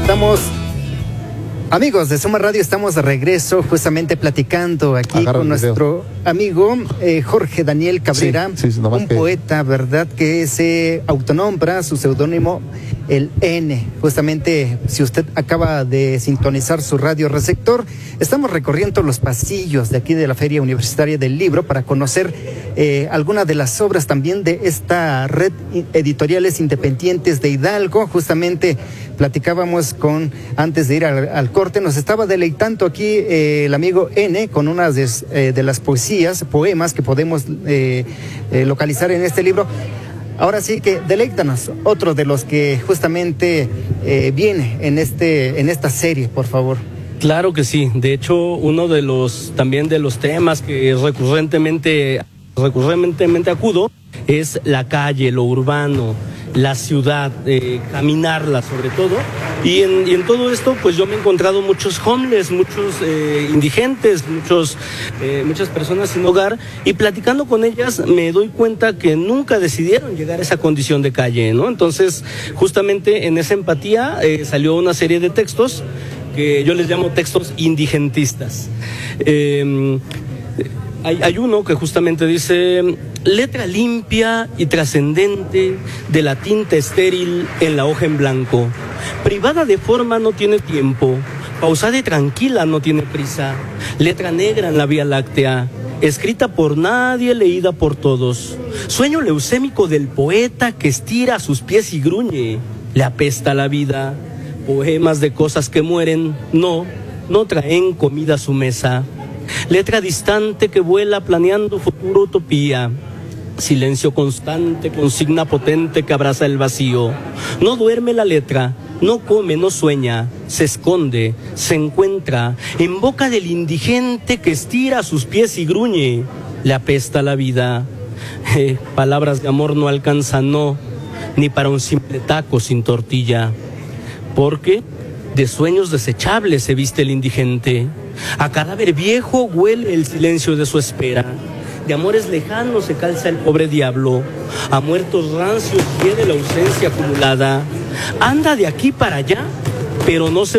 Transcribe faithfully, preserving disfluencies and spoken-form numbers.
Estamos, amigos de Soma Radio, estamos de regreso justamente platicando aquí Agarra con nuestro amigo eh, Jorge Daniel Cabrera, sí, sí, un que... poeta, ¿verdad? Que se autonombra su seudónimo el N. Justamente, si usted acaba de sintonizar su radio receptor, estamos recorriendo los pasillos de aquí de la Feria Universitaria del Libro para conocer eh, algunas de las obras también de esta red editoriales independientes de Hidalgo. Justamente platicábamos con, antes de ir al, al corte, nos estaba deleitando aquí eh, el amigo N con unas de, eh, de las poesías, poemas que podemos eh, eh, localizar en este libro. Ahora sí que deleítanos otro de los que justamente eh, viene en este en esta serie, por favor. Claro que sí. De hecho, uno de los también de los temas que recurrentemente recurrentemente acudo es la calle, lo urbano, la ciudad, eh, caminarla sobre todo. Y en, y en todo esto, pues yo me he encontrado muchos homeless, muchos eh, indigentes, muchos, eh, muchas personas sin hogar, y platicando con ellas me doy cuenta que nunca decidieron llegar a esa condición de calle, ¿no? Entonces, justamente en esa empatía eh, salió una serie de textos que yo les llamo textos indigentistas. Eh, Hay, hay uno que justamente dice: letra limpia y trascendente de la tinta estéril en la hoja en blanco. Privada de forma no tiene tiempo, pausada y tranquila no tiene prisa. Letra negra en la Vía Láctea, escrita por nadie, leída por todos. Sueño leucémico del poeta que estira sus pies y gruñe. Le apesta la vida. Poemas de cosas que mueren, no, no traen comida a su mesa. Letra distante que vuela planeando futuro utopía. Silencio constante, consigna potente que abraza el vacío. No duerme la letra, no come, no sueña, se esconde, se encuentra en boca del indigente que estira sus pies y gruñe. Le apesta la vida. Eh, palabras de amor no alcanzan, no, ni para un simple taco sin tortilla. Porque de sueños desechables se viste el indigente. A cadáver viejo huele el silencio de su espera. De amores lejanos se calza el pobre diablo. A muertos rancios viene la ausencia acumulada. Anda de aquí para allá, pero no se